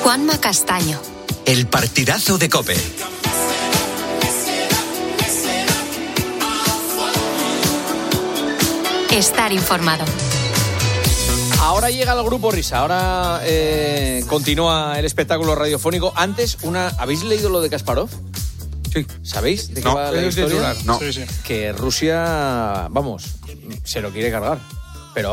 Juanma Castaño. El partidazo de COPE. Estar informado. Ahora llega el Grupo Risa, ahora continúa el espectáculo radiofónico. Antes, ¿habéis leído lo de Kasparov? Sí. ¿Sabéis de qué va la historia? No. Sí. Que Rusia, se lo quiere cargar. Pero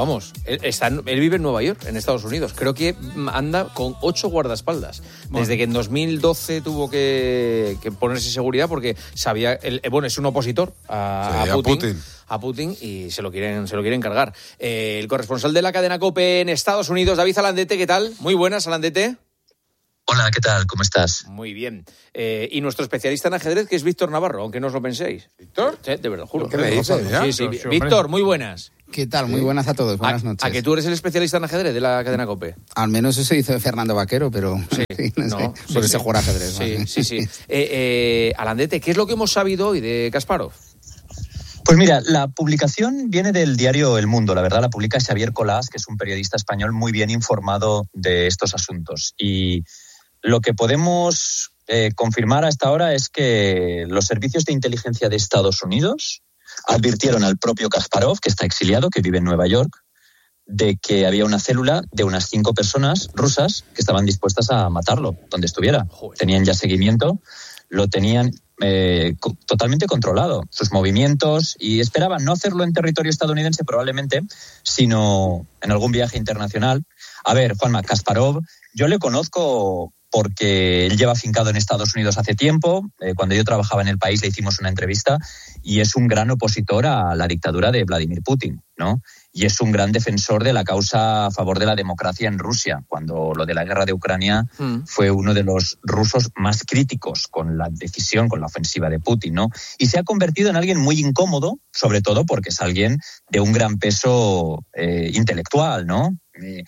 él vive en Nueva York, en Estados Unidos. Creo que anda con 8 guardaespaldas. Desde que en 2012 tuvo que ponerse seguridad porque sabía... es un opositor a Putin y se lo quieren cargar. El corresponsal de la cadena COPE en Estados Unidos, David Alandete, ¿qué tal? Muy buenas, Alandete. Hola, ¿qué tal? ¿Cómo estás? Muy bien. Y nuestro especialista en ajedrez, que es Víctor Navarro, aunque no os lo penséis. ¿Víctor? Sí, de verdad, juro. ¿Qué me dices? Sí. Víctor, muy buenas. ¿Qué tal? Muy buenas a todos, buenas noches. ¿A que tú eres el especialista en ajedrez de la cadena COPE? Al menos eso hizo Fernando Vaquero, pero por eso juega ajedrez. Sí. Alandete, ¿qué es lo que hemos sabido hoy de Kasparov? Pues mira, la publicación viene del diario El Mundo, la verdad la publica Xavier Colás, que es un periodista español muy bien informado de estos asuntos. Y lo que podemos confirmar hasta ahora es que los servicios de inteligencia de Estados Unidos advirtieron al propio Kasparov, que está exiliado, que vive en Nueva York, de que había una célula de unas 5 personas rusas que estaban dispuestas a matarlo donde estuviera. Tenían ya seguimiento, lo tenían totalmente controlado, sus movimientos, y esperaban no hacerlo en territorio estadounidense probablemente, sino en algún viaje internacional. A ver, Juanma, Kasparov, yo le conozco porque él lleva afincado en Estados Unidos hace tiempo. Cuando yo trabajaba en el país le hicimos una entrevista y es un gran opositor a la dictadura de Vladimir Putin, ¿no? Y es un gran defensor de la causa a favor de la democracia en Rusia. Cuando lo de la guerra de Ucrania fue uno de los rusos más críticos con la decisión, con la ofensiva de Putin, ¿no? Y se ha convertido en alguien muy incómodo, sobre todo porque es alguien de un gran peso intelectual, ¿no?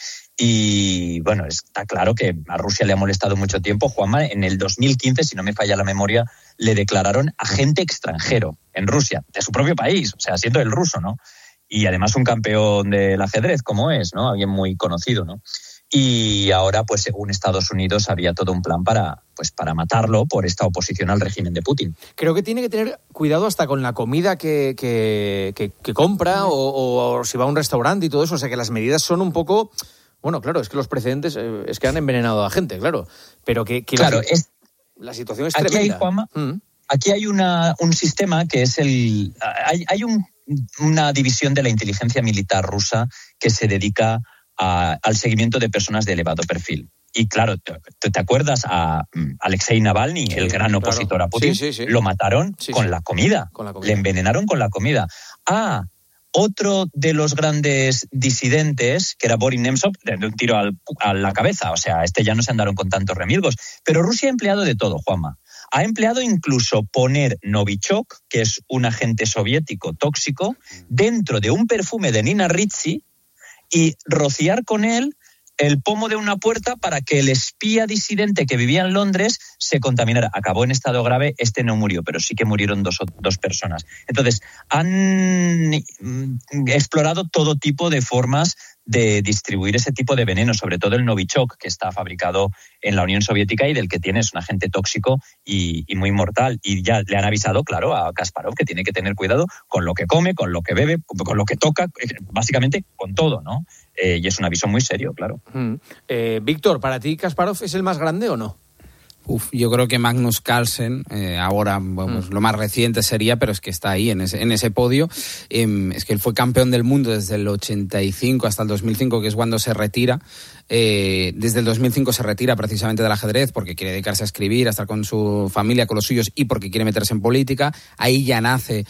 Y bueno, está claro que a Rusia le ha molestado mucho tiempo. Juanma, en el 2015, si no me falla la memoria, le declararon agente extranjero en Rusia, de su propio país, o sea, siendo el ruso, ¿no? Y además un campeón del ajedrez, como es, ¿no? Alguien muy conocido, ¿no? Y ahora, pues según Estados Unidos, había todo un plan para matarlo por esta oposición al régimen de Putin. Creo que tiene que tener cuidado hasta con la comida que compra o si va a un restaurante y todo eso. O sea, que las medidas son un poco... Bueno, claro, es que los precedentes es que han envenenado a gente, claro. Pero que claro, la situación es aquí tremenda. Hay, Juanma, aquí hay un sistema que es hay una división de la inteligencia militar rusa que se dedica al seguimiento de personas de elevado perfil. Y claro, ¿te acuerdas a Alexei Navalny, el gran opositor a Putin? Sí. Lo mataron con la comida. Le envenenaron con la comida. Otro de los grandes disidentes, que era Boris Nemtsov, de un tiro a la cabeza. O sea, ya no se andaron con tantos remilgos. Pero Rusia ha empleado de todo, Juanma. Ha empleado incluso poner Novichok, que es un agente soviético tóxico, dentro de un perfume de Nina Ricci y rociar con él el pomo de una puerta para que el espía disidente que vivía en Londres se contaminara. Acabó en estado grave, no murió, pero sí que murieron dos personas. Entonces, han explorado todo tipo de formas de distribuir ese tipo de veneno, sobre todo el Novichok, que está fabricado en la Unión Soviética y del que tienes un agente tóxico y muy mortal. Y ya le han avisado, claro, a Kasparov que tiene que tener cuidado con lo que come, con lo que bebe, con lo que toca, básicamente con todo, ¿no? Y es un aviso muy serio, claro. Víctor, ¿para ti Kasparov es el más grande o no? Yo creo que Magnus Carlsen, ahora lo más reciente sería, pero es que está ahí en ese podio. Es que él fue campeón del mundo desde el 85 hasta el 2005, que es cuando se retira. Desde el 2005 se retira precisamente del ajedrez porque quiere dedicarse a escribir, a estar con su familia, con los suyos y porque quiere meterse en política. Ahí ya nace,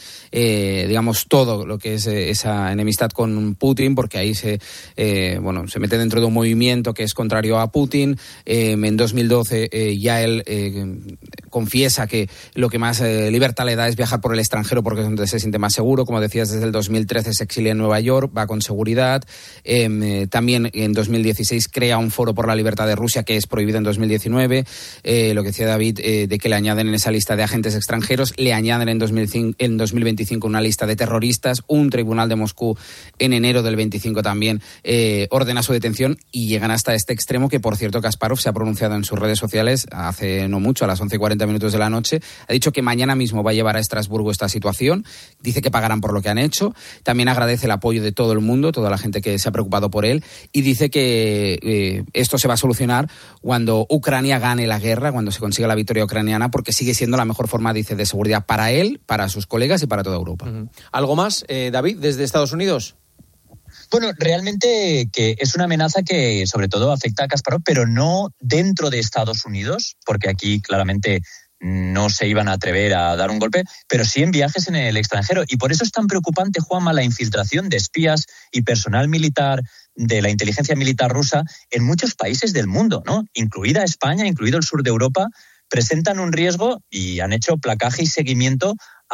todo lo que es esa enemistad con Putin, porque ahí se mete dentro de un movimiento que es contrario a Putin. En 2012 ya él confiesa que lo que más libertad le da es viajar por el extranjero porque es donde se siente más seguro. Como decías, desde el 2013 se exilia en Nueva York, va con seguridad. También en 2016 crea un foro por la libertad de Rusia, que es prohibido en 2019. Lo que decía David, de que le añaden en esa lista de agentes extranjeros, le añaden en 2025 una lista de terroristas. Un tribunal de Moscú en enero del 25 también ordena su detención, y llegan hasta este extremo que, por cierto, Kasparov se ha pronunciado en sus redes sociales hace no mucho, a las 11:40 de la noche. Ha dicho que mañana mismo va a llevar a Estrasburgo esta situación. Dice que pagarán por lo que han hecho. También agradece el apoyo de todo el mundo, toda la gente que se ha preocupado por él, y dice que esto se va a solucionar cuando Ucrania gane la guerra, cuando se consiga la victoria ucraniana, porque sigue siendo la mejor forma, dice, de seguridad para él, para sus colegas y para toda Europa. ¿Algo más, David, desde Estados Unidos? Bueno, realmente que es una amenaza que sobre todo afecta a Kasparov, pero no dentro de Estados Unidos, porque aquí claramente no se iban a atrever a dar un golpe, pero sí en viajes en el extranjero. Y por eso es tan preocupante, Juanma, la infiltración de espías y personal militar de la inteligencia militar rusa en muchos países del mundo, ¿no? Incluida España, incluido el sur de Europa, presentan un riesgo y han hecho placaje y seguimiento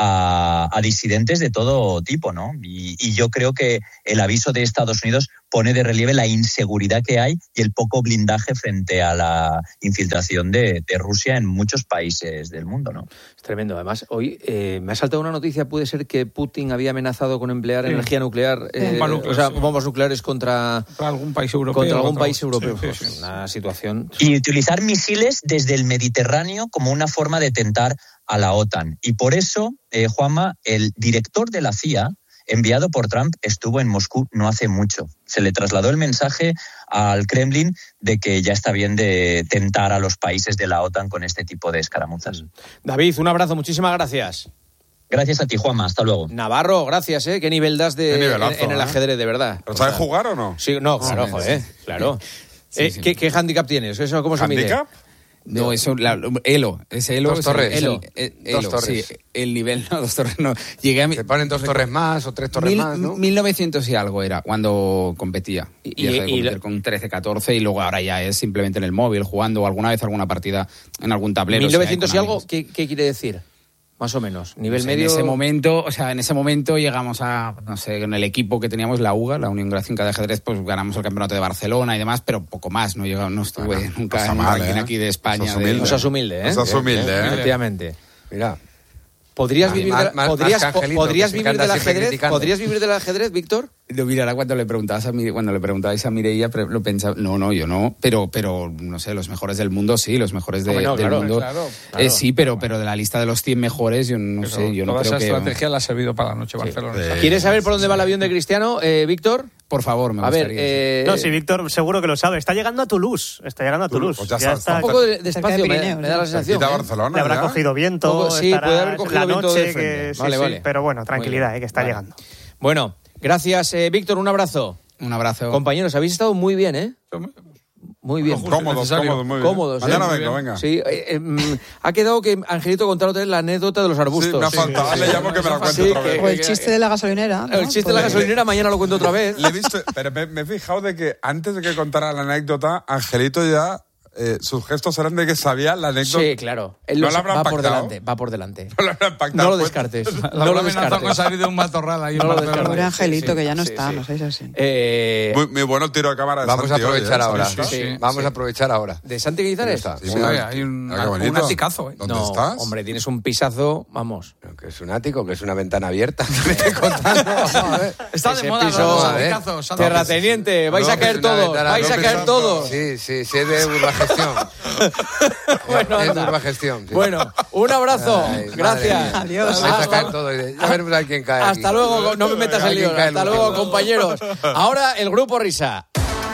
a disidentes de todo tipo, ¿no? Y yo creo que el aviso de Estados Unidos pone de relieve la inseguridad que hay y el poco blindaje frente a la infiltración de Rusia en muchos países del mundo, ¿no? Es tremendo. Además, hoy me ha saltado una noticia. Puede ser que Putin había amenazado con emplear energía nuclear, bombas nucleares contra algún país europeo. Sí. Una situación. Y utilizar misiles desde el Mediterráneo como una forma de tentar a la OTAN. Y por eso, Juanma, el director de la CIA, enviado por Trump, estuvo en Moscú no hace mucho. Se le trasladó el mensaje al Kremlin de que ya está bien de tentar a los países de la OTAN con este tipo de escaramuzas. David, un abrazo, muchísimas gracias. Gracias a ti, Juanma, hasta luego. Navarro, gracias, ¿eh? Qué nivel das en el ajedrez, de verdad. ¿Pero sabes jugar o no? Sí, no, claro, joder, claro. Sí, sí. ¿Qué hándicap tienes? ¿Eso cómo se mide? ¿Handicap? No, eso, Elo, ese Elo. Dos torres. Elo, Dos torres. Sí, el nivel, no, dos torres no. Llegué a Te ponen 2 torres más o 3 torres más, ¿no? 1900 y algo era, cuando competía. Y dejé de competir con 13, 14, y luego ahora ya es simplemente en el móvil, jugando, o alguna vez alguna partida en algún tablero. 1900 y algo, ¿qué quiere decir? Más o menos, nivel medio. En ese momento llegamos a, no sé, en el equipo que teníamos, la UGA, la Unión Gráfica de Ajedrez, pues ganamos el campeonato de Barcelona y demás, pero poco más, no estuve nunca en la máquina aquí de España. No seas humilde, ¿eh? No seas humilde, ¿eh? Efectivamente. Mira. ¿Podrías vivir del ajedrez, Víctor? No, mira, ahora cuando le preguntabais a Mireia, lo pensaba, no, yo no, pero no sé, los mejores del mundo sí, los mejores del mundo. Claro. Sí, pero de la lista de los 100 mejores, yo no sé, yo no creo que... Toda esa estrategia la ha servido para la noche Barcelona. ¿Quieres saber por dónde va el avión de Cristiano, Víctor? Por favor, me gustaría. No, sí, Víctor seguro que lo sabe. Está llegando a Toulouse. Pues ya está. Un poco de despacio, me da la sensación. Barcelona, le habrá cogido viento. Sí, puede haber cogido viento de frente. Vale. Pero bueno, tranquilidad, que está llegando. Bueno, gracias, Víctor. Un abrazo. Un abrazo. Compañeros, habéis estado muy bien, ¿eh? Muy bien. Cómodos, muy bien. Cómodos. Mañana venga. Sí, ha quedado que Angelito contara otra vez la anécdota de los arbustos. Sí, me ha faltado. Le llamo que me la cuente otra vez. O el chiste de la gasolinera, ¿no? El chiste de la gasolinera mañana lo cuento otra vez. Le he visto, pero me he fijado de que antes de que contara la anécdota, Angelito ya... sus gestos eran de que sabía la anécdota. Sí, claro. Él ¿No la habrán pactado? Va por delante. No lo habrán pactado. No lo descartes. No lo descartes. Con salir de un matorral ahí. Pobre Angelito, que ya no está, no sé si así. Muy bueno el tiro de cámara de Vamos Santi a aprovechar hoy, ahora. Sí. Vamos a aprovechar ahora. ¿De Santi Guizares? Hay un aticazo, ¿eh? ¿Dónde estás? Hombre, tienes un pisazo, vamos. Que es un ático, que es una ventana abierta. ¿Qué me estoy contando? Vamos a ver. Está de moda los aticazos. Terrateniente, vais a caer todos. Sí, es de Urbagestión. Bueno, es Urbagestión. Sí. Bueno, un abrazo. Gracias. Adiós. Ya veremos a quién cae. Hasta luego, no me metas en lío. Hasta luego, compañeros. Ahora el Grupo Risa.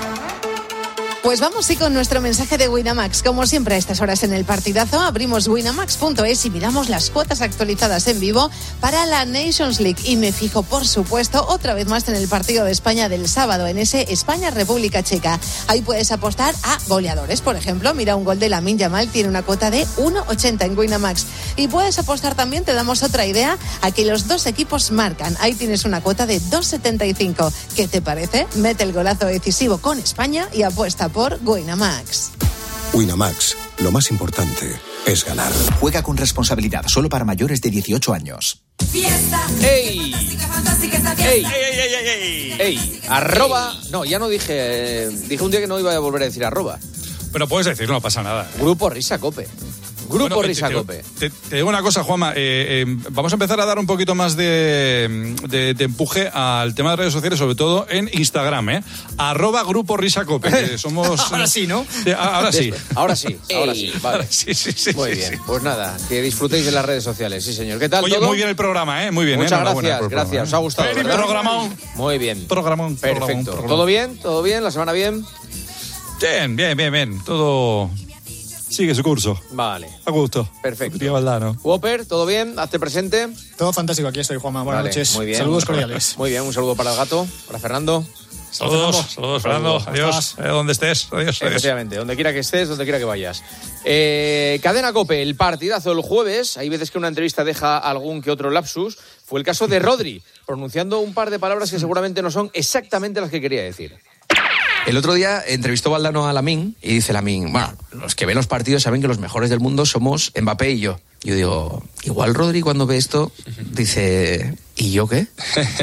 Pues vamos sí con nuestro mensaje de Winamax. Como siempre a estas horas en el partidazo abrimos winamax.es y miramos las cuotas actualizadas en vivo para la Nations League. Y me fijo, por supuesto, otra vez más en el partido de España del sábado, en ese España-República Checa. Ahí puedes apostar a goleadores. Por ejemplo, mira, un gol de Lamine Yamal tiene una cuota de 1,80 en Winamax. Y puedes apostar también, te damos otra idea, a que los dos equipos marcan. Ahí tienes una cuota de 2,75. ¿Qué te parece? Mete el golazo decisivo con España y apuesta por Winamax. Winamax, lo más importante es ganar. Juega con responsabilidad, solo para mayores de 18 años. ¡Ey! ¡Ey! ¡Ey! Arroba... No, ya no dije... dije un día que no iba a volver a decir arroba. Pero puedes decir, no pasa nada. Grupo Risa Cope. Grupo Risa Cope. Te digo una cosa, Juanma. Vamos a empezar a dar un poquito más de empuje al tema de redes sociales, sobre todo en Instagram, @Grupo Risa Cope. Que somos... Ahora sí, ¿no? Ahora sí. Ahora sí. Vale. Ahora sí. Muy bien. Pues nada, que disfrutéis de las redes sociales. Sí, señor. ¿Qué tal? Oye, todo? muy bien el programa, Muy bien. Muchas gracias. ¿Os ha gustado? Programón. Muy bien. Programón. Perfecto. ¿Todo bien? ¿Todo bien? ¿La semana bien? Bien. Todo... sigue su curso. Vale. A gusto. Perfecto. Tío Valdano. Whopper, ¿todo bien? Hazte presente. Todo fantástico, aquí estoy, Juanma. Buenas noches. Muy bien. Saludos cordiales. Muy bien, un saludo para el gato, para Fernando. Saludos, Fernando. Adiós. Donde estés. Adiós. Efectivamente, donde quiera que estés, donde quiera que vayas. Cadena COPE, el partidazo el jueves. Hay veces que una entrevista deja algún que otro lapsus. Fue el caso de Rodri, pronunciando un par de palabras que seguramente no son exactamente las que quería decir. El otro día entrevistó Valdano a Lamine y dice Lamine, bueno, los que ven los partidos saben que los mejores del mundo somos Mbappé y yo. Yo digo, igual Rodri cuando ve esto dice, ¿y yo qué?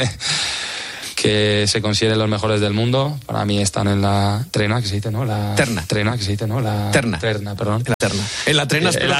Que se consideren los mejores del mundo. Para mí están en la trena, que se dice, ¿no? La terna. Trena, que se dice, ¿no? La terna. Terna, perdón. En la terna. En la trena. En la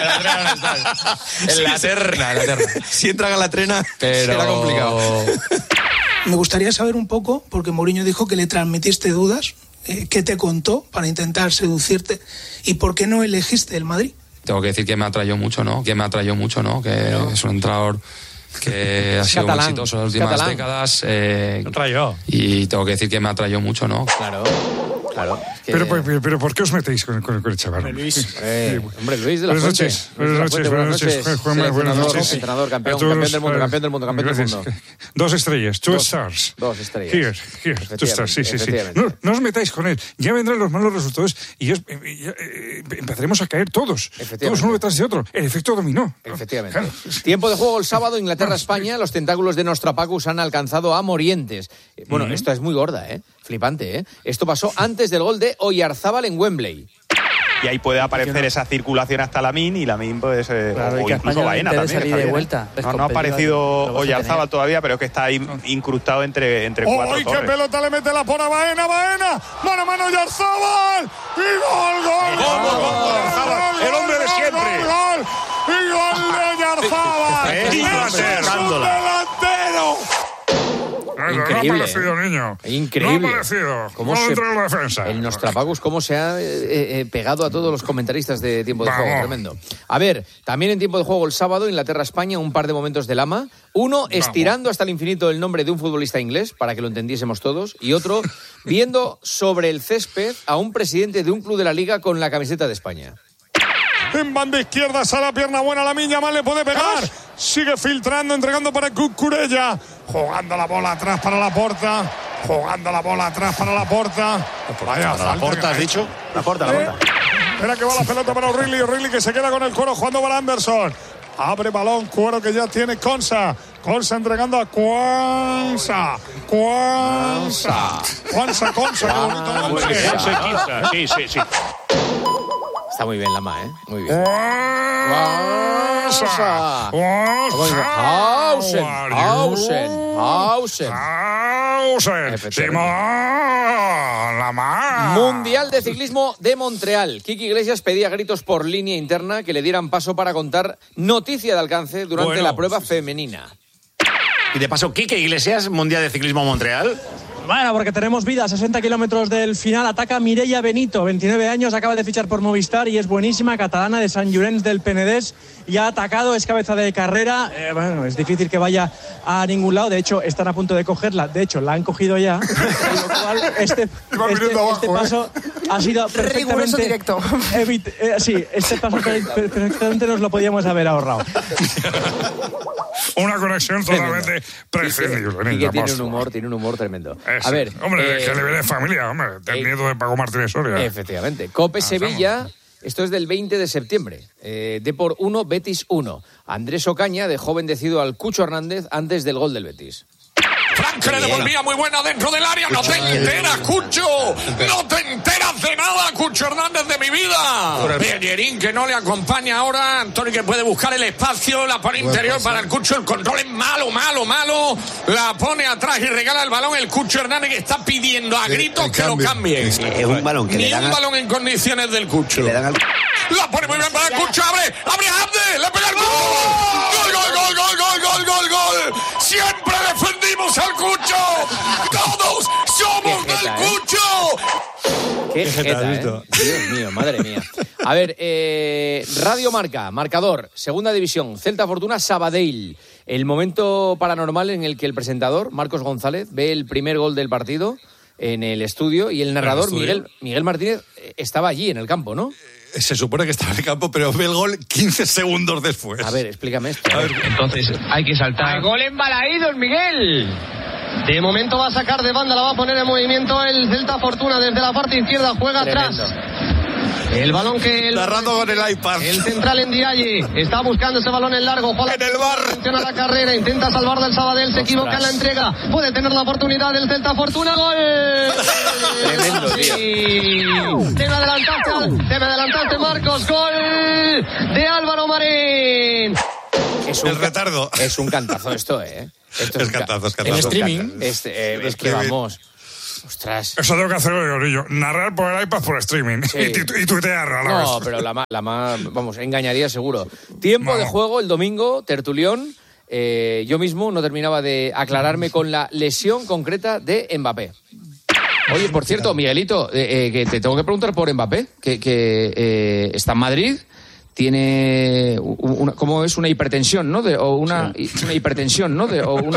terna. Si entran a la trena, será complicado. Me gustaría saber un poco, porque Mourinho dijo que le transmitiste dudas, ¿qué te contó para intentar seducirte? ¿Y por qué no elegiste el Madrid? Tengo que decir que me atrayó mucho, ¿no? Que es un entrenador que ha sido muy exitoso en las últimas décadas. Y tengo que decir que me atrayó mucho, ¿no? Claro. Pero ¿por qué os metéis con el chaval? Hombre, Luis de la Fuente. Buenas noches. Juanma, buenas noches. Entrenador, campeón del mundo. Dos estrellas, two stars. Dos estrellas. Here, two stars, sí. No os metáis con él. Ya vendrán los malos resultados y empezaremos a caer todos uno detrás de otro. El efecto dominó. Efectivamente. Claro. Tiempo de juego el sábado, Inglaterra-España. Los tentáculos de Nostrapacus han alcanzado a Morientes. Bueno, esta es muy gorda, flipante, Esto pasó antes del gol de Oyarzábal en Wembley. Y ahí puede aparecer esa circulación hasta Lamine y Lamine pues, o incluso Baena también. Está de vuelta. No ha aparecido Oyarzábal todavía, pero es que está ahí incrustado entre cuatro ¡Ay, torres. qué pelota le mete la pona a Baena! ¡Mano a mano Oyarzábal! ¡Y gol! ¡El hombre de siempre! ¡Y gol de Oyarzábal! ¡Es un delantero! Increíble. No ha parecido, niño. Increíble. No ha parecido. ¿Cómo entra la defensa? El Nostrapacus, cómo se ha pegado a todos los comentaristas de Tiempo de Juego. Tremendo. A ver, también en Tiempo de Juego el sábado, Inglaterra-España, un par de momentos de Lama. Uno, estirando hasta el infinito el nombre de un futbolista inglés, para que lo entendiésemos todos. Y otro, viendo sobre el césped a un presidente de un club de la Liga con la camiseta de España. En banda izquierda, sale a pierna buena, Lamine Yamal le puede pegar. Sigue filtrando, entregando para Cucurella. Jugando la bola atrás para Laporta. Vaya, ¿Para Laporta has dicho? Laporta. Espera que va la pelota para O'Reilly que se queda con el Coro jugando para Anderson. Abre balón, Cuero que ya tiene Consa entregando a Cuanza. Cuanza, qué bonito nombre. Sí. Está muy bien Lama, muy bien. Mundial de Ciclismo de Montreal. Kiki Iglesias pedía a gritos por línea interna que le dieran paso para contar noticia de alcance durante la prueba femenina. Y de paso, Kike Iglesias, Mundial de Ciclismo Montreal. Bueno, porque tenemos vida, 60 kilómetros del final, ataca Mireia Benito, 29 años, acaba de fichar por Movistar y es buenísima, catalana de Sant Llorenç del Penedès, y ha atacado, es cabeza de carrera, bueno, es difícil que vaya a ningún lado, de hecho están a punto de cogerla, de hecho la han cogido ya, con lo cual este paso ha sido perfectamente directo. Sí, este paso perfectamente nos lo podíamos haber ahorrado. Una conexión totalmente prescindible. Y que tiene un humor tremendo. A ver, hombre, que le viene de familia, hombre. Ten miedo de Paco Martínez Soria. Efectivamente. Cope Sevilla, esto es del 20 de septiembre. Depor 1, Betis 1. Andrés Ocaña dejó bendecido al Cucho Hernández antes del gol del Betis. Frank le devolvía muy buena dentro del área. No te enteras, Cucho. No te enteras de nada, Cucho Cucho Hernández de mi vida. Bellerín que no le acompaña ahora. Antonio que puede buscar el espacio. La pone interior para el Cucho. El control es malo. La pone atrás y regala el balón. El Cucho Hernández que está pidiendo a gritos que lo cambien. Es un balón que Ni le dan un balón en condiciones del Cucho. La pone muy bien para el Cucho. Abre a Abde. Le pega el gol. Gol. Siempre defendimos al Cucho. Todos somos del Cucho. Qué jeta, Dios mío, madre mía. A ver, Radio Marca, marcador, segunda división, Celta Fortuna, Sabadell. El momento paranormal en el que el presentador, Marcos González, ve el primer gol del partido en el estudio y el narrador, Miguel Martínez, estaba allí en el campo, ¿no? Se supone que estaba en el campo, pero ve el gol 15 segundos después. A ver, explícame esto. Entonces, hay que saltar. ¡El gol embalaído, Miguel! De momento va a sacar de banda, la va a poner en movimiento el Celta Fortuna desde la parte izquierda, juega Tremendo. atrás. El balón que narrando con el iPad. El central en Ndiaye está buscando ese balón en largo. En el bar. Funciona la carrera, intenta salvar del Sabadell, se equivoca en la entrega. Puede tener la oportunidad del Celta Fortuna. ¡Gol! Tremendo, tío. Te me adelantaste, Marcos. Gol de Álvaro Marín. El retardo. Es un cantazo esto, ¿eh? Esto es cantazo. En streaming. Es que vamos. Ostras. Eso tengo que hacerlo yo. Narrar por el iPad por streaming. Sí. Y tuitear a la vez. No, pero la más, vamos, engañaría seguro. Tiempo de juego el domingo, tertulión. Yo mismo no terminaba de aclararme con la lesión concreta de Mbappé. Oye, por cierto, Miguelito, que te tengo que preguntar por Mbappé, que está en Madrid. Tiene ¿cómo es? Una hipertensión, ¿no? Una hipertensión, ¿no?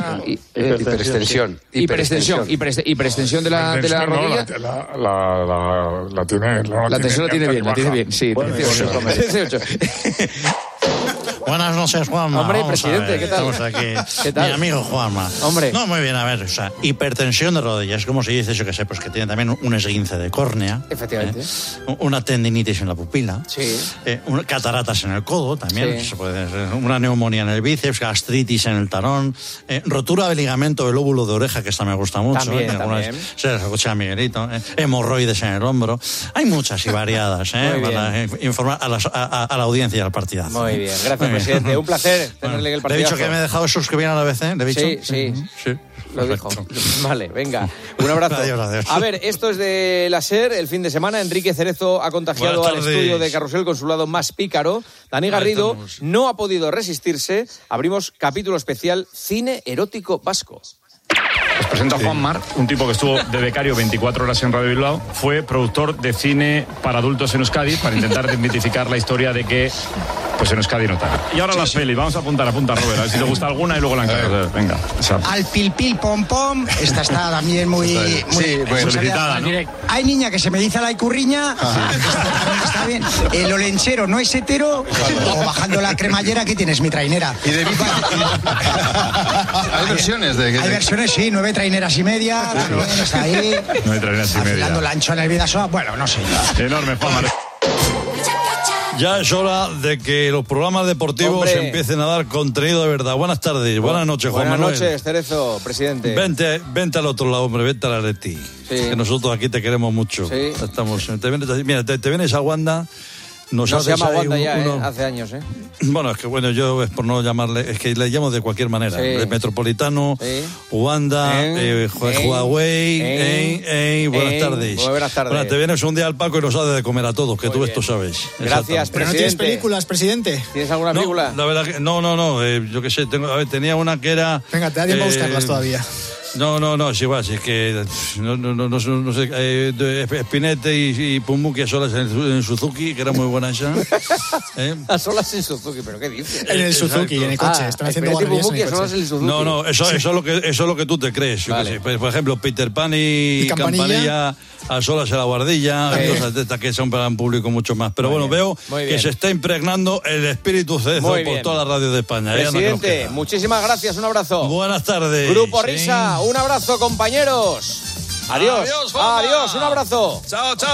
Hiperextensión de la rodilla. La tiene. La tensión la tiene bien, sí. Bueno, 18. Buenas noches, Juanma. Hombre, presidente, ¿qué tal? Estamos aquí. ¿Qué tal? Mi amigo Juanma. Hombre. No, muy bien, a ver, o sea, hipertensión de rodillas, como se dice, yo que sé, pues que tiene también un esguince de córnea. Efectivamente. Una tendinitis en la pupila. Sí. Cataratas en el codo también, Sí. se puede ser, una neumonía en el bíceps, gastritis en el talón, rotura del ligamento del lóbulo de oreja, que esta me gusta mucho. También. Se les escucha a Miguelito. Hemorroides en el hombro. Hay muchas y variadas, para informar a la audiencia y al partidazo. Muy bien, gracias, presidente. Un placer tenerle el partidazo. Le he dicho que me he dejado suscribir a la ABC, ¿le he dicho? Sí. Lo dijo. Vale, venga. Un abrazo. Adiós. A ver, esto es de la SER. El fin de semana, Enrique Cerezo ha contagiado al estudio de Carrusel con su lado más pícaro. Dani Garrido no ha podido resistirse. Abrimos capítulo especial Cine Erótico Vasco. Os presento a Juan Mar, un tipo que estuvo de becario 24 horas en Radio Bilbao. Fue productor de cine para adultos en Euskadi para intentar desmitificar la historia de que pues en Euskadi no tal. Y ahora las pelis. Vamos a apuntar, Robert. A ver si te gusta alguna y luego la encargas. Venga. Al pil pil pom pom. Esta está también muy solicitada, ¿no? Hay niña que se me dice la icurriña. Está bien. El olenchero no es hetero. O bajando la cremallera, ¿qué tienes? Mi trainera. ¿Y de Hay versiones de Hay versiones, sí. 9 traineras y media. Está ahí. 9 traineras y media. Afilando la ancho en el Vidasoa. Bueno, no sé. Enorme, Juan Mar. Ya es hora de que los programas deportivos empiecen a dar contenido de verdad. Buenas tardes, buenas noches, Juan Manuel. Buenas noches, Cerezo, presidente. Vente al otro lado, hombre, vente a la Leti. Sí. Que nosotros aquí te queremos mucho. Sí. Te vienes a Wanda. No se llama Wanda ya, hace años, ¿eh? Bueno, es que yo es por no llamarle, es que le llamo de cualquier manera. Sí. De Metropolitano, Wanda, Huawei, buenas tardes. Buenas tardes. Bueno, te vienes un día al palco y nos haces de comer a todos, que muy tú bien. Esto sabes. Gracias, Pero no tienes películas, presidente. ¿Tienes alguna película? La verdad que no, yo qué sé, tenía una que era... Venga, te da tiempo a buscarlas todavía. No, es igual, es que no sé, Spinette y Pumuki a solas en el Suzuki, que era muy buena esa. A solas en Suzuki, ¿pero qué dices? En el Suzuki, en el coche, están haciendo guarrerías en el coche. No, eso es lo que tú te crees. Vale. Por ejemplo, Peter Pan y Campanilla a solas en la guardilla, cosas de estas que son para un público mucho más. Pero bueno, veo que se está impregnando el espíritu Cerezo por toda la radio de España. Presidente, muchísimas gracias, un abrazo. Buenas tardes. Grupo Risa. Un abrazo, compañeros. Adiós. Adiós, un abrazo. Chao.